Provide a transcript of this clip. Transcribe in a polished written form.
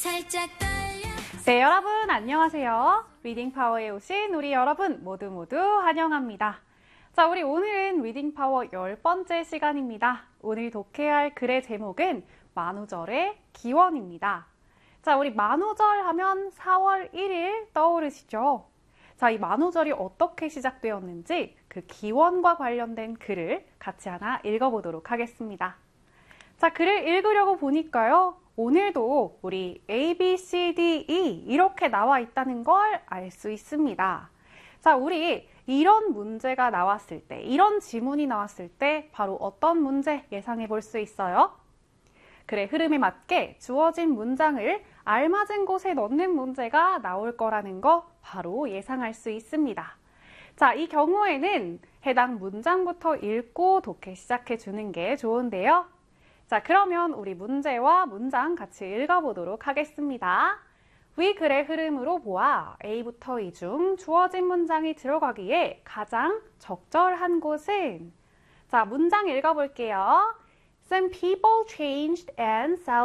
살짝 떨려. 네, 여러분 안녕하세요. 리딩 파워에 오신 우리 여러분 모두 환영합니다. 자, 우리 오늘은 리딩 파워 10번째 시간입니다. 오늘 독해할 글의 제목은 만우절의 기원입니다. 자, 우리 만우절 하면 4월 1일 떠오르시죠? 자, 이 만우절이 어떻게 시작되었는지 그 기원과 관련된 글을 같이 하나 읽어보도록 하겠습니다. 자, 글을 읽으려고 보니까요. 오늘도 우리 A, B, C, D, E 이렇게 나와 있다는 걸 알 수 있습니다. 자, 우리 이런 문제가 나왔을 때, 이런 지문이 나왔을 때 바로 어떤 문제 예상해 볼 수 있어요? 글의 흐름에 맞게 주어진 문장을 알맞은 곳에 넣는 문제가 나올 거라는 거 바로 예상할 수 있습니다. 자, 이 경우에는 해당 문장부터 읽고 독해 시작해 주는 게 좋은데요. 자, 그러면 우리 문제와 문장 같이 읽어보도록 하겠습니다. 위 글의 흐름으로 보아 A부터 E 중 주어진 문장이 들어가기에 가장 적절한 곳은 자, 문장 읽어볼게요. Some people changed and